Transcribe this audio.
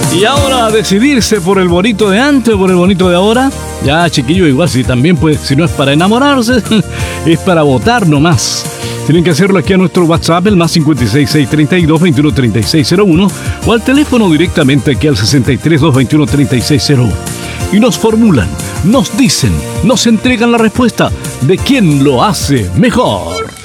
Y ahora decidirse por el bonito de antes o por el bonito de ahora. Ya, chiquillo, igual si también pues, si no es para enamorarse, es para votar nomás. Tienen que hacerlo aquí a nuestro WhatsApp, el más 56632213601, o al teléfono directamente aquí al 632213601. Y nos formulan, nos dicen, nos entregan la respuesta de quién lo hace mejor.